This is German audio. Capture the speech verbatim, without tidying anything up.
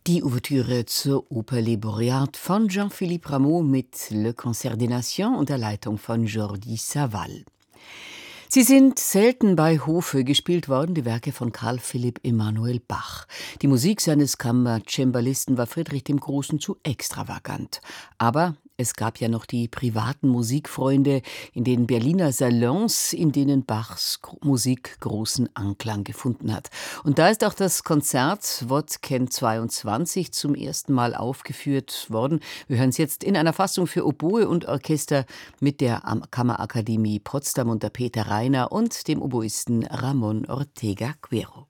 Die Ouvertüre zur Oper Les Boréades von Jean-Philippe Rameau mit Le Concert des Nations unter Leitung von Jordi Savall. Sie sind selten bei Hofe gespielt worden, die Werke von Karl Philipp Emanuel Bach. Die Musik seines Kammercembalisten war Friedrich dem Großen zu extravagant. Aber es gab ja noch die privaten Musikfreunde in den Berliner Salons, in denen Bachs Musik großen Anklang gefunden hat. Und da ist auch das Konzert Wodken zweiundzwanzig zum ersten Mal aufgeführt worden. Wir hören es jetzt in einer Fassung für Oboe und Orchester mit der Kammerakademie Potsdam unter Peter Reiner und dem Oboisten Ramon Ortega Quero.